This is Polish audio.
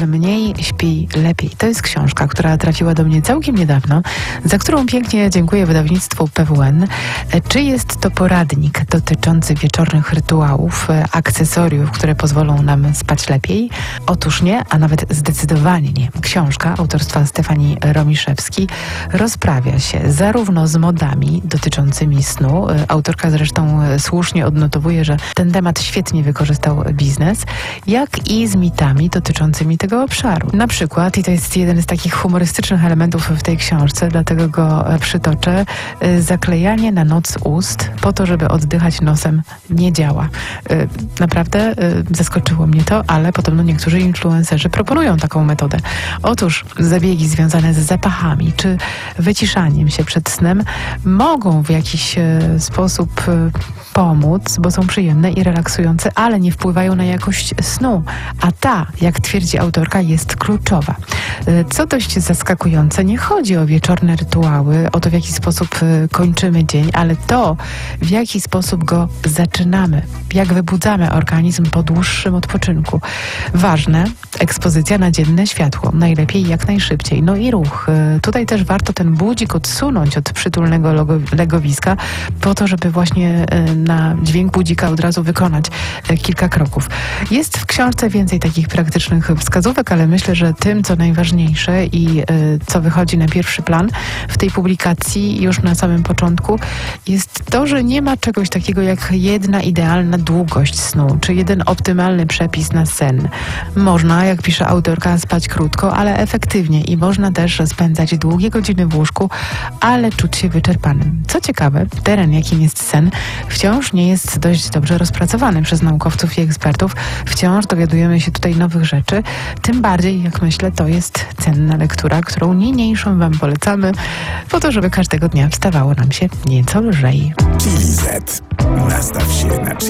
Myśl mniej, śpij lepiej. To jest książka, która trafiła do mnie całkiem niedawno, za którą pięknie dziękuję wydawnictwu PWN. Czy jest to poradnik dotyczący wieczornych rytuałów, akcesoriów, które pozwolą nam spać lepiej? Otóż nie, a nawet zdecydowanie nie. Książka autorstwa Stefanii Romiszewskiej rozprawia się zarówno z modami dotyczącymi snu. Autorka zresztą słusznie odnotowuje, że ten temat świetnie wykorzystał biznes, jak i z mitami dotyczącymi tego obszaru. Na przykład, i to jest jeden z takich humorystycznych elementów w tej książce, dlatego go przytoczę, zaklejanie na noc ust po to, żeby oddychać nosem, nie działa. Naprawdę zaskoczyło mnie to, ale podobno niektórzy influencerzy proponują taką metodę. Otóż zabiegi związane z zapachami czy wyciszaniem się przed snem mogą w jakiś sposób pomóc, bo są przyjemne i relaksujące, ale nie wpływają na jakość snu. A ta, jak twierdzi autorka, jest kluczowa. Co dość zaskakujące, nie chodzi o wieczorne rytuały, o to, w jaki sposób kończymy dzień, ale to, w jaki sposób go zaczynamy, jak wybudzamy organizm po dłuższym odpoczynku. Ważne, ekspozycja na dzienne światło, najlepiej jak najszybciej. No i ruch. Tutaj też warto ten budzik odsunąć od przytulnego legowiska, po to, żeby właśnie na dźwięk budzika od razu wykonać kilka kroków. Jest w książce więcej takich praktycznych wskazówek, ale myślę, że tym, co najważniejsze i co wychodzi na pierwszy plan w tej publikacji już na samym początku, jest to, że nie ma czegoś takiego jak jedna idealna długość snu, czy jeden optymalny przepis na sen. Można, jak pisze autorka, spać krótko, ale efektywnie i można też spędzać długie godziny w łóżku, ale czuć się wyczerpanym. Co ciekawe, teren, jakim jest sen, wciąż nie jest dość dobrze rozpracowany przez naukowców i ekspertów. Wciąż dowiadujemy się tutaj nowych rzeczy. Tym bardziej, jak myślę, to jest cenna lektura, którą niniejszą Wam polecamy, po to, żeby każdego dnia wstawało nam się nieco lżej. Chili Z. Nastaw się na